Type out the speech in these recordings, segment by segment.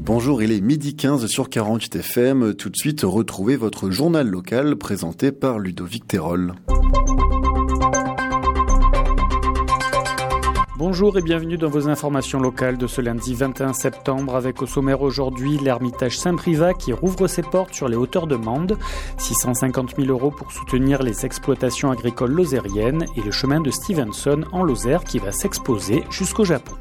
Bonjour, il est 12h15 sur 48 FM. Tout de suite, retrouvez votre journal local présenté par Ludovic Terol. Bonjour et bienvenue dans vos informations locales de ce lundi 21 septembre avec au sommaire aujourd'hui l'Ermitage Saint-Privat qui rouvre ses portes sur les hauteurs de Mende, 650 000 € pour soutenir les exploitations agricoles lozériennes et le chemin de Stevenson en Lozère qui va s'exposer jusqu'au Japon.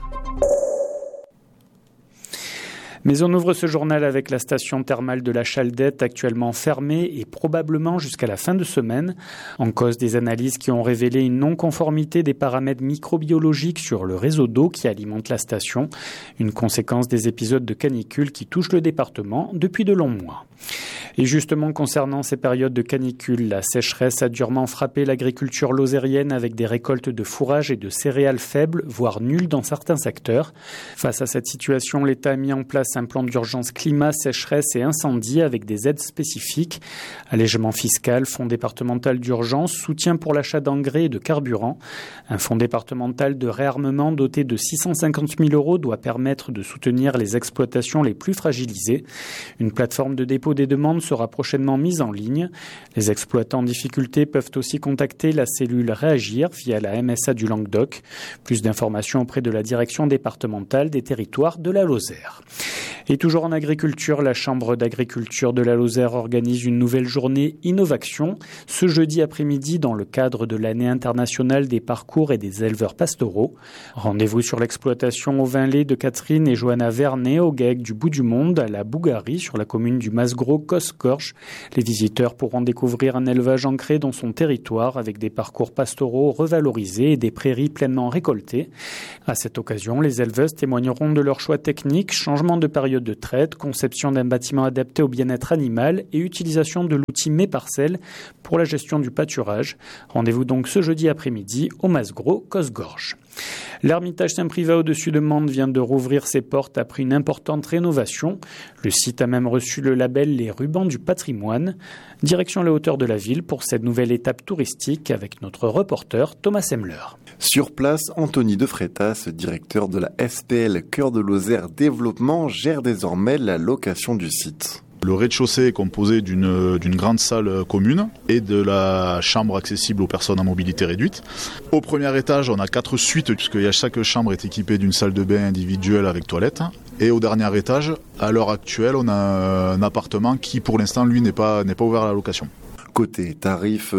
Mais on ouvre ce journal avec la station thermale de la Chaldette actuellement fermée et probablement jusqu'à la fin de semaine. En cause des analyses qui ont révélé une non-conformité des paramètres microbiologiques sur le réseau d'eau qui alimente la station. Une conséquence des épisodes de canicule qui touchent le département depuis de longs mois. Et justement, concernant ces périodes de canicule, la sécheresse a durement frappé l'agriculture lozérienne avec des récoltes de fourrage et de céréales faibles, voire nulles dans certains secteurs. Face à cette situation, l'État a mis en place un plan d'urgence climat, sécheresse et incendie avec des aides spécifiques. Allègement fiscal, fonds départemental d'urgence, soutien pour l'achat d'engrais et de carburant. Un fonds départemental de réarmement doté de 650 000 € doit permettre de soutenir les exploitations les plus fragilisées. Une plateforme de dépôt des demandes sera prochainement mise en ligne. Les exploitants en difficulté peuvent aussi contacter la cellule Réagir via la MSA du Languedoc. Plus d'informations auprès de la direction départementale des territoires de la Lozère. Et toujours en agriculture, la Chambre d'agriculture de la Lozère organise une nouvelle journée Innovaction ce jeudi après-midi dans le cadre de l'année internationale des parcours et des éleveurs pastoraux. Rendez-vous sur l'exploitation au vin lait de Catherine et Johanna Vernet au GAEC du Bout du Monde à la Bougarie sur la commune du Masgros-Cosgorge. Les visiteurs pourront découvrir un élevage ancré dans son territoire avec des parcours pastoraux revalorisés et des prairies pleinement récoltées. À cette occasion, les éleveuses témoigneront de leurs choix techniques, changement de période de traite, conception d'un bâtiment adapté au bien-être animal et utilisation de l'outil Mes Parcelles pour la gestion du pâturage. Rendez-vous donc ce jeudi après-midi au Masgros-Cosgorge. L'Ermitage Saint-Privat au-dessus de Mende vient de rouvrir ses portes après une importante rénovation. Le site a même reçu le label Les Rubans du Patrimoine. Direction les hauteurs de la ville pour cette nouvelle étape touristique avec notre reporter Thomas Semler. Sur place, Anthony De Freitas, directeur de la SPL Cœur de Lozère Développement, gère désormais la location du site. Le rez-de-chaussée est composé d'une grande salle commune et de la chambre accessible aux personnes à mobilité réduite. Au premier étage, on a 4 suites puisque chaque chambre est équipée d'une salle de bain individuelle avec toilette. Et au dernier étage, à l'heure actuelle, on a un appartement qui pour l'instant, lui, n'est pas ouvert à la location. Côté tarif,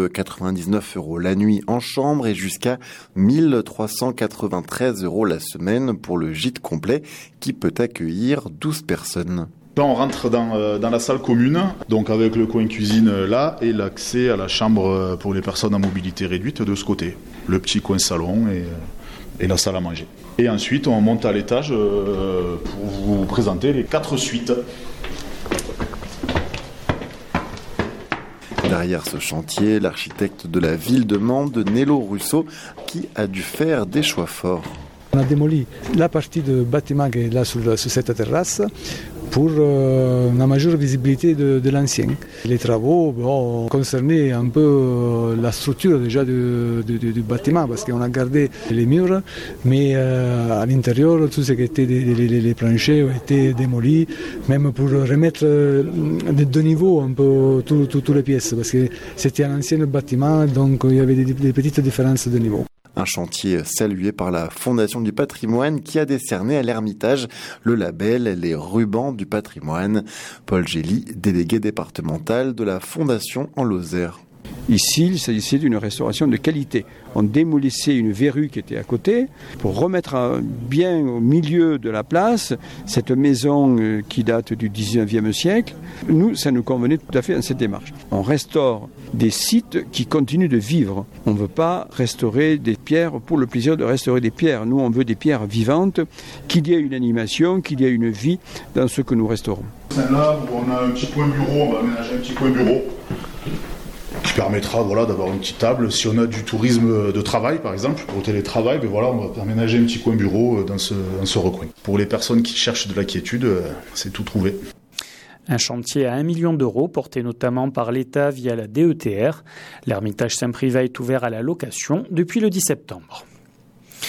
99 € la nuit en chambre et jusqu'à 1393 € la semaine pour le gîte complet qui peut accueillir 12 personnes. Là, on rentre dans la salle commune, donc avec le coin cuisine là et l'accès à la chambre pour les personnes à mobilité réduite de ce côté. Le petit coin salon et la salle à manger. Et ensuite, on monte à l'étage pour vous présenter les 4 suites. Derrière ce chantier, l'architecte de la ville de Mende, Nello Russo, qui a dû faire des choix forts. On a démoli la partie du bâtiment qui est là sur cette terrasse pour une majeure visibilité de l'ancien. Les travaux concernaient un peu la structure déjà du bâtiment parce qu'on a gardé les murs, mais à l'intérieur, tout ce qui était les planchers ont été démolis, même pour remettre de niveau un peu toutes les pièces parce que c'était un ancien bâtiment, donc il y avait des petites différences de niveau. Un chantier salué par la Fondation du Patrimoine qui a décerné à l'Ermitage le label Les Rubans du Patrimoine. Paul Gély, délégué départemental de la Fondation en Lozère. Ici, il s'agissait d'une restauration de qualité. On démolissait une verrue qui était à côté pour remettre bien au milieu de la place cette maison qui date du 19e siècle. Nous, ça nous convenait tout à fait dans cette démarche. On restaure des sites qui continuent de vivre. On ne veut pas restaurer des pierres pour le plaisir de restaurer des pierres. Nous, on veut des pierres vivantes, qu'il y ait une animation, qu'il y ait une vie dans ce que nous restaurons. Là où on a un petit coin bureau, on va aménager un petit coin bureau qui permettra d'avoir une petite table. Si on a du tourisme de travail, par exemple, pour le télétravail, on va aménager un petit coin bureau dans ce recoin. Pour les personnes qui cherchent de la quiétude, c'est tout trouvé. Un chantier à 1 million d'euros porté notamment par l'État via la DETR. L'Ermitage Saint-Privat est ouvert à la location depuis le 10 septembre.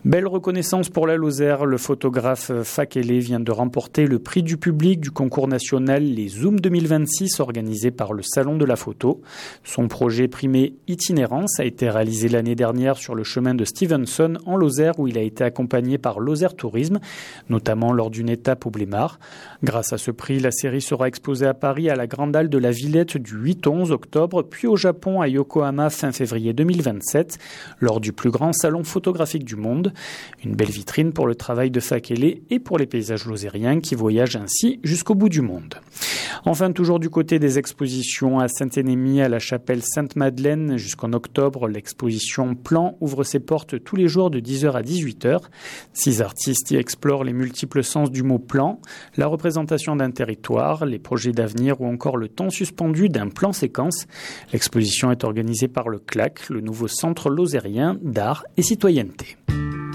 Belle reconnaissance pour la Lozère. Le photographe Fakele vient de remporter le prix du public du concours national Les Zooms 2026 organisé par le Salon de la Photo. Son projet primé Itinérance a été réalisé l'année dernière sur le chemin de Stevenson en Lozère où il a été accompagné par Lozère Tourisme, notamment lors d'une étape au Blémard. Grâce à ce prix, la série sera exposée à Paris à la Grande Halle de la Villette du 8 au 11 octobre, puis au Japon à Yokohama fin février 2027, lors du plus grand salon photographique du monde. Une belle vitrine pour le travail de Fakele et pour les paysages lozériens qui voyagent ainsi jusqu'au bout du monde. Enfin, toujours du côté des expositions à Saint-Énémy, à la chapelle Sainte-Madeleine, jusqu'en octobre, l'exposition Plan ouvre ses portes tous les jours de 10h à 18h. 6 artistes y explorent les multiples sens du mot plan, la représentation d'un territoire, les projets d'avenir ou encore le temps suspendu d'un plan séquence. L'exposition est organisée par le CLAC, le nouveau centre lozérien d'art et citoyenneté.